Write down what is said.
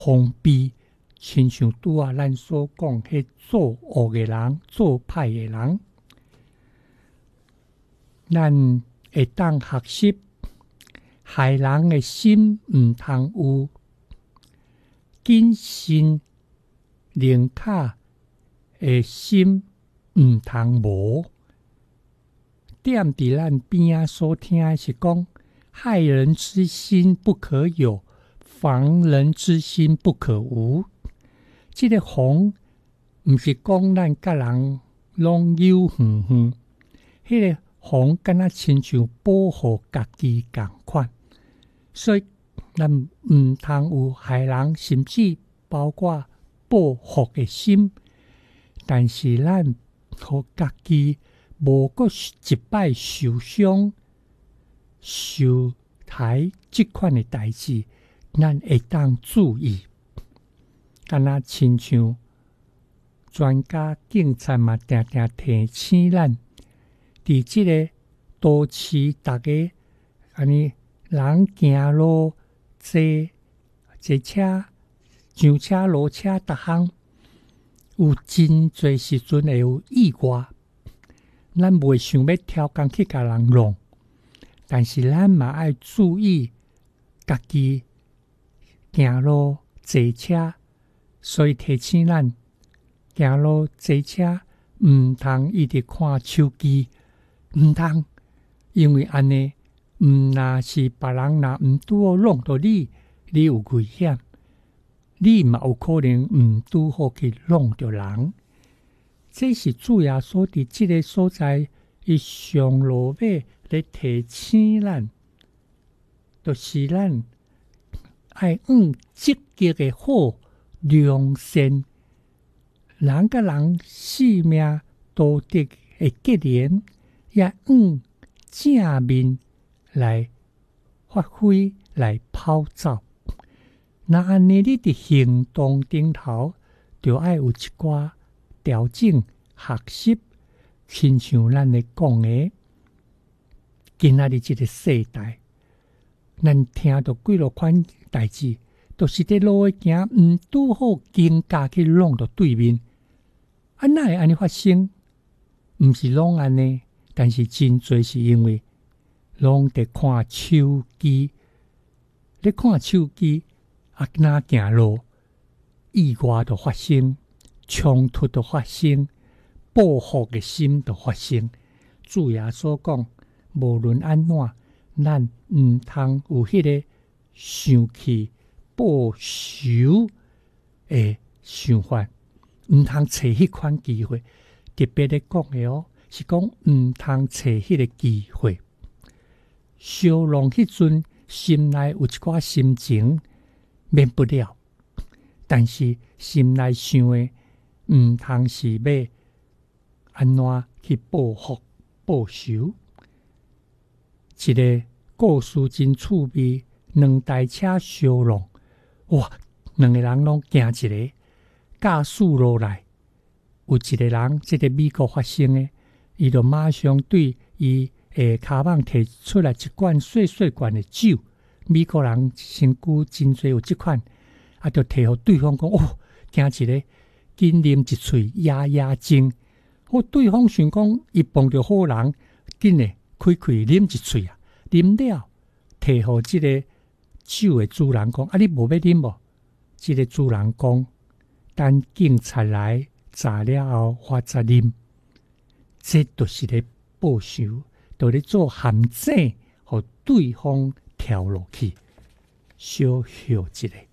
封闭，亲像拄啊咱所讲，迄做恶嘅人、做歹嘅人，咱会当学习，害人嘅心毋通有，谨慎灵巧嘅心毋通无。踮伫咱边仔所听的是讲，害人之心不可有，防人之心不可无。这个防，毋是讲咱甲人拢有远远，迄个防敢若亲像保护家己共款。所以咱毋通有害人，甚至包括报复的心。但是咱互家己无过一摆受伤、受害即款的代志，咱会当注意。敢若亲像专家警察嘛，定定提醒咱，伫即个都市，逐个安尼人行路坐车、上车、落车，逐项有真侪时阵会有意外。咱袂想要挑工去甲人弄，但是咱嘛爱注意家己行路坐车，所以提醒咱行路坐车毋通一直看手机，毋通，因为安尼若是别人若毋拄好弄到你，你有危险，你嘛有可能毋拄好去弄到人。这是主耶稣伫即个所在，伊上路尾咧提醒咱，就是咱爱用积极的好良善，人甲人性命道德的结连，也用正面来发挥来跑走。那安尼你伫行动顶头，就爱有一寡调整学习，亲像咱咧讲的，今仔日即个世代，咱听到几落款代志，都是伫路诶行，毋拄好惊驾去弄到对面，哪会安尼发生？毋是拢安尼，但是真侪是因为拢伫看手机，咧看手机，哪行路，意外就发生。冲突的发生，报复的心的发生。主耶稣讲，无论安怎，咱毋通有迄个生气报仇的想法，毋通找迄款机会。特别咧讲的是讲毋通找迄个机会。烧弄迄阵，心内有一寡心情，免不了。但是心内想的，毋通是要安怎去报复报仇。一个故事真趣味，两台车相撞，哇，两个人拢惊一个，驾驶落来，有一个人，这个美国发生的，伊就马上对伊的骹胯摕出来一罐细细罐的酒。美国人身躯真侪有这款，就摕互对方讲，哦，惊一个。紧啉一喙压压惊，对方想讲伊碰到好人，紧诶开啉一喙啊，啉了，摕互即个酒诶主人讲，你无要啉无？即个主人讲，等警察来查了后，我再啉。这就是咧报仇，就咧做陷阱，互对方跳落去，小笑一个。